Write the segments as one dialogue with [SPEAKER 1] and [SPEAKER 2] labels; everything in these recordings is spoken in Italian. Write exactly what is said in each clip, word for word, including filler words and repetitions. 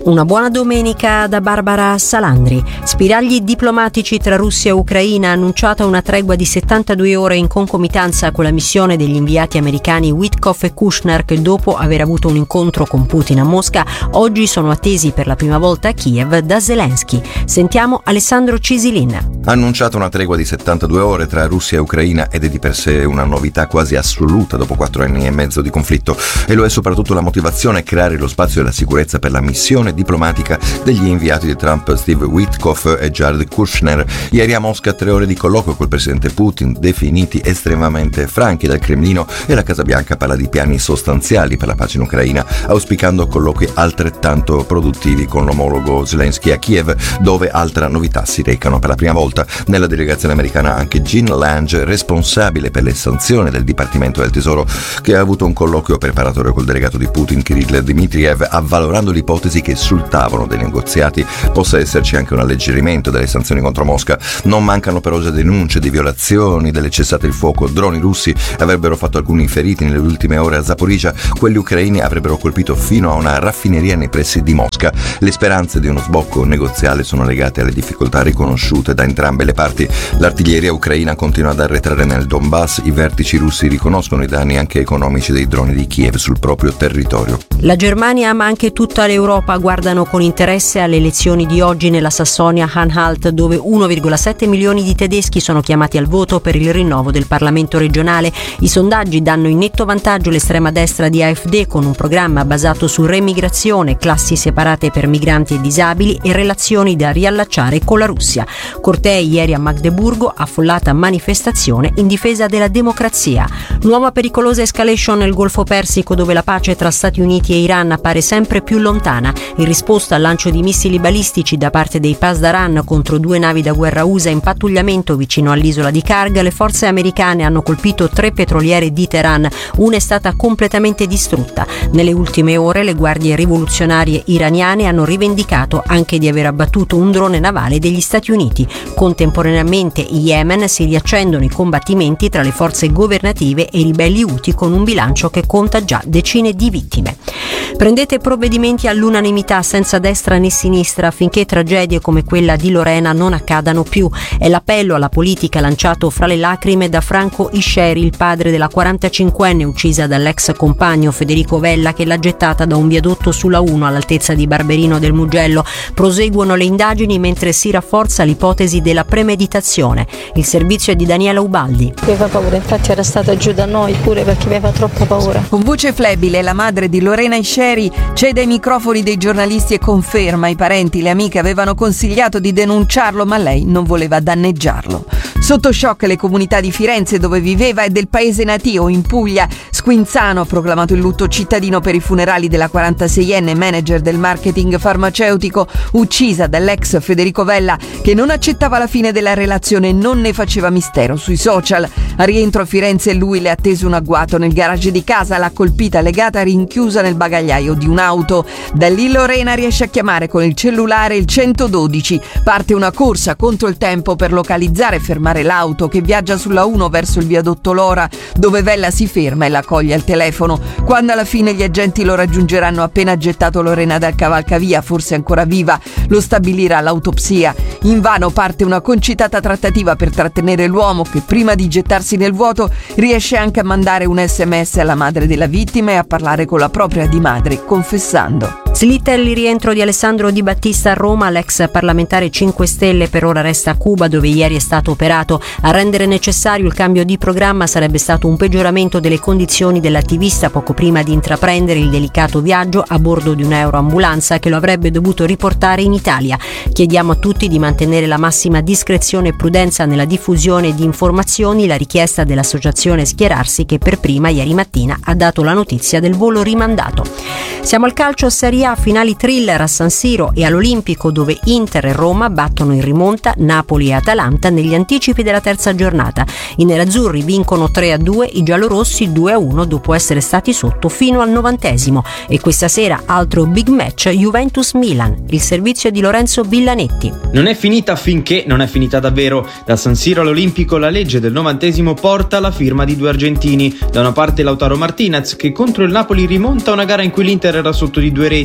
[SPEAKER 1] Una buona domenica da Barbara Salandri. Spiragli diplomatici tra Russia e Ucraina, annunciata una tregua di settantadue ore in concomitanza con la missione degli inviati americani Witkoff e Kushner, che dopo aver avuto un incontro con Putin a Mosca, oggi sono attesi per la prima volta a Kiev da Zelensky. Sentiamo Alessandro Cisilin.
[SPEAKER 2] Ha annunciato una tregua di settantadue ore tra Russia e Ucraina ed è di per sé una novità quasi assoluta dopo quattro anni e mezzo di conflitto, e lo è soprattutto la motivazione: creare lo spazio e la sicurezza per la missione diplomatica degli inviati di Trump Steve Witkoff e Jared Kushner. Ieri a Mosca tre ore di colloquio col presidente Putin, definiti estremamente franchi dal Cremlino, e la Casa Bianca parla di piani sostanziali per la pace in Ucraina, auspicando colloqui altrettanto produttivi con l'omologo Zelensky a Kiev, dove altra novità si recano per la prima volta nella delegazione americana anche Jean Lange, responsabile per le sanzioni del Dipartimento del Tesoro, che ha avuto un colloquio preparatorio col delegato di Putin Kirill Dmitriev, avvalorando l'ipotesi che sul tavolo dei negoziati possa esserci anche un alleggerimento delle sanzioni contro Mosca. Non mancano però già denunce di violazioni delle cessate il fuoco. Droni russi avrebbero fatto alcuni feriti nelle ultime ore a Zaporizhzhia, quelli ucraini avrebbero colpito fino a una raffineria nei pressi di Mosca. Le speranze di uno sbocco negoziale sono legate alle difficoltà riconosciute da entrambe le parti. L'artiglieria ucraina continua ad arretrare nel Donbass, i vertici russi riconoscono i danni anche economici dei droni di Kiev sul proprio territorio.
[SPEAKER 1] La Germania, ma anche tutta l'Europa, guardano con interesse alle elezioni di oggi nella Sassonia-Anhalt, dove uno virgola sette milioni di tedeschi sono chiamati al voto per il rinnovo del Parlamento regionale. I sondaggi danno in netto vantaggio l'estrema destra di A F D, con un programma basato su remigrazione, classi separate per migranti e disabili e relazioni da riallacciare con la Russia. Cortei ieri a Magdeburgo, affollata manifestazione in difesa della democrazia. Nuova pericolosa escalation nel Golfo Persico, dove la pace tra Stati Uniti e Iran appare sempre più lontana. In risposta al lancio di missili balistici da parte dei Pasdaran contro due navi da guerra U S A in pattugliamento vicino all'isola di Karg, le forze americane hanno colpito tre petroliere di Teheran. Una è stata completamente distrutta. Nelle ultime ore le guardie rivoluzionarie iraniane hanno rivendicato anche di aver abbattuto un drone navale degli Stati Uniti. Contemporaneamente in Yemen si riaccendono i combattimenti tra le forze governative e i ribelli Houthi, con un bilancio che conta già decine di vittime. Prendete provvedimenti all'unanimità, senza destra né sinistra, affinché tragedie come quella di Lorena non accadano più. È l'appello alla politica lanciato fra le lacrime da Franco Isceri, il padre della quarantacinquenne uccisa dall'ex compagno Federico Vella, che l'ha gettata da un viadotto sulla uno all'altezza di Barberino del Mugello. Proseguono le indagini mentre si rafforza l'ipotesi della premeditazione. Il servizio è di Daniela Ubaldi.
[SPEAKER 3] Aveva paura, infatti era stata giù da noi pure perché aveva troppa paura.
[SPEAKER 4] Con voce flebile la madre di Lorena Isceri cede ai microfoni dei giornalisti e conferma: i parenti e le amiche avevano consigliato di denunciarlo, ma lei non voleva danneggiarlo. Sotto shock le comunità di Firenze, dove viveva, e del paese natio, in Puglia. Squinzano ha proclamato il lutto cittadino per i funerali della quarantaseienne manager del marketing farmaceutico uccisa dall'ex Federico Vella, che non accettava la fine della relazione e non ne faceva mistero sui social. A rientro a Firenze lui le ha atteso un agguato nel garage di casa, l'ha colpita legata rinchiusa nel bagagliaio di un'auto. Da lì Lorena riesce a chiamare con il cellulare il centododici. Parte una corsa contro il tempo per localizzare e fermare l'auto, che viaggia sulla uno verso il viadotto Lora, dove Vella si ferma e la coglie al telefono. Quando alla fine gli agenti lo raggiungeranno appena gettato Lorena dal cavalcavia, forse ancora viva, lo stabilirà l'autopsia. Invano parte una concitata trattativa per trattenere l'uomo, che prima di gettarsi nel vuoto riesce anche a mandare un sms alla madre della vittima e a parlare con la propria di madre, confessando.
[SPEAKER 1] Slitta il rientro di Alessandro Di Battista a Roma. L'ex parlamentare cinque Stelle per ora resta a Cuba, dove ieri è stato operato. A rendere necessario il cambio di programma sarebbe stato un peggioramento delle condizioni dell'attivista poco prima di intraprendere il delicato viaggio a bordo di un'aeroambulanza che lo avrebbe dovuto riportare in Italia. Chiediamo a tutti di mantenere la massima discrezione e prudenza nella diffusione di informazioni. La richiesta dell'associazione Schierarsi, che per prima ieri mattina ha dato la notizia del volo rimandato. Siamo al calcio. Serie A, finali thriller a San Siro e all'Olimpico, dove Inter e Roma battono in rimonta Napoli e Atalanta negli anticipi della terza giornata. I nerazzurri vincono tre a due, i giallorossi due a uno dopo essere stati sotto fino al novantesimo. E questa sera altro big match, Juventus-Milan. Il servizio di Lorenzo Villanetti.
[SPEAKER 5] Non è finita finché non è finita davvero. Da San Siro all'Olimpico la legge del novantesimo porta la firma di due argentini. Da una parte Lautaro Martinez, che contro il Napoli rimonta una gara in cui l'Inter era sotto di due reti,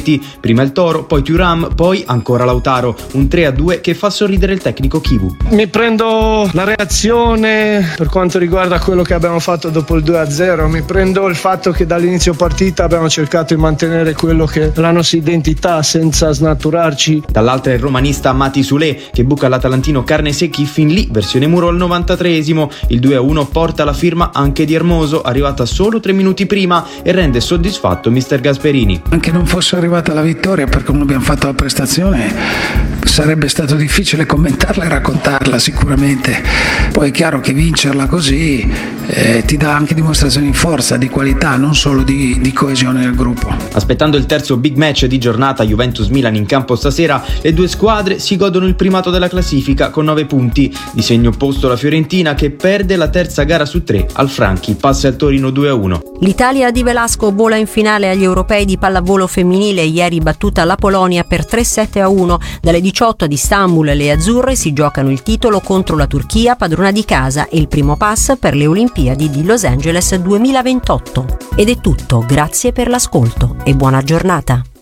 [SPEAKER 5] reti, prima il Toro, poi Thuram, poi ancora Lautaro, un tre a due che fa sorridere il tecnico Chivu.
[SPEAKER 6] Mi prendo la reazione per quanto riguarda quello che abbiamo fatto dopo il due a zero, mi prendo il fatto che dall'inizio partita abbiamo cercato di mantenere quello che è la nostra identità senza snaturarci.
[SPEAKER 5] Dall'altra il romanista Mati Sule che buca l'Atalantino Carnesecchi fin lì, versione muro al novantatreesimo. Il due a uno porta la firma anche di Hermoso, arrivata solo tre minuti prima, e rende soddisfatto mister Gasperini.
[SPEAKER 7] Anche non fosse arrivata la vittoria, per come abbiamo fatto la prestazione, sarebbe stato difficile commentarla e raccontarla sicuramente. Poi è chiaro che vincerla così eh, ti dà anche dimostrazioni di forza, di qualità, non solo di, di coesione del gruppo.
[SPEAKER 5] Aspettando il terzo big match di giornata Juventus-Milan in campo stasera, le due squadre si godono il primato della classifica con nove punti. Di segno opposto la Fiorentina che perde la terza gara su tre al Franchi, passa al Torino due a uno.
[SPEAKER 1] L'Italia di Velasco vola in finale agli europei di pallavolo femminile, ieri battuta la Polonia per tre sette a uno. Dalle diciotto ad Istanbul le azzurre si giocano il titolo contro la Turchia, padrona di casa, e il primo pass per le Olimpiadi di Los Angeles duemilaventotto. Ed è tutto, grazie per l'ascolto e buona giornata.